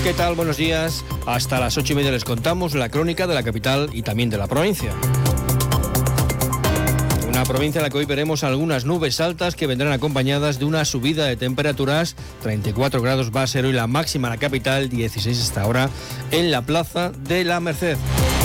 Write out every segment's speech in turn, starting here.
¿Qué tal? Buenos días. Hasta las 8:30 les contamos la crónica de la capital y también de la provincia. Una provincia en la que hoy veremos algunas nubes altas que vendrán acompañadas de una subida de temperaturas. 34 grados va a ser hoy la máxima en la capital, 16 hasta ahora en la Plaza de la Merced.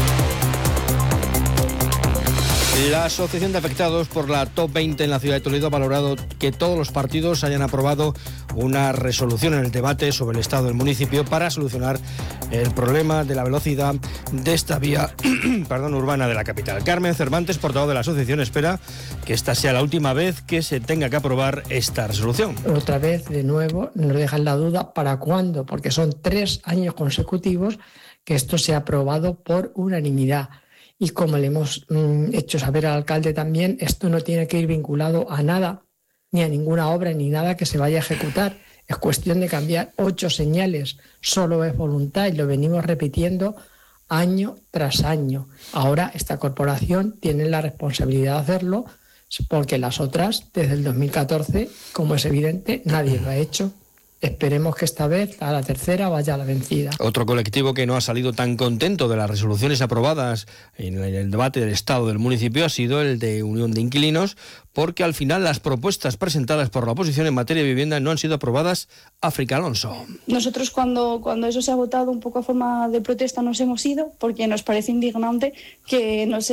La Asociación de Afectados por la Top 20 en la ciudad de Toledo ha valorado que todos los partidos hayan aprobado una resolución en el debate sobre el estado del municipio para solucionar el problema de la velocidad de esta vía urbana de la capital. Carmen Cervantes, portavoz de la asociación, espera que esta sea la última vez que se tenga que aprobar esta resolución. Otra vez, de nuevo, nos dejan la duda para cuándo, porque son 3 años consecutivos que esto se ha aprobado por unanimidad. Y como le hemos hecho saber al alcalde también, esto no tiene que ir vinculado a nada, ni a ninguna obra, ni nada que se vaya a ejecutar. Es cuestión de cambiar 8 señales. Solo es voluntad y lo venimos repitiendo año tras año. Ahora esta corporación tiene la responsabilidad de hacerlo porque las otras, desde el 2014, como es evidente, nadie lo ha hecho. Esperemos que esta vez, a la tercera, vaya a la vencida. Otro colectivo que no ha salido tan contento de las resoluciones aprobadas en el debate del estado del municipio ha sido el de Unión de Inquilinos, porque al final las propuestas presentadas por la oposición en materia de vivienda no han sido aprobadas. África Alonso. Nosotros cuando eso se ha votado un poco a forma de protesta nos hemos ido, porque nos parece indignante que no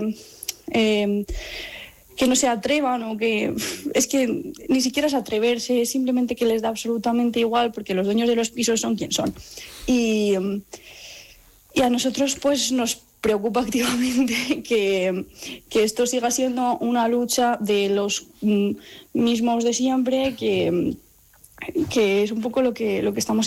se atrevan, o que es que ni siquiera es atreverse, es simplemente que les da absolutamente igual, porque los dueños de los pisos son quien son. Y a nosotros pues nos preocupa activamente que esto siga siendo una lucha de los mismos de siempre, que es un poco lo que estamos